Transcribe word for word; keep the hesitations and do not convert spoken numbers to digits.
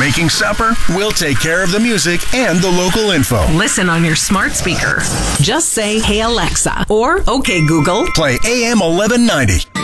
making supper, we'll take care of the music and the local info. Listen on your smart speaker. Just say, "Hey Alexa," or "Okay Google." Play A M eleven ninety.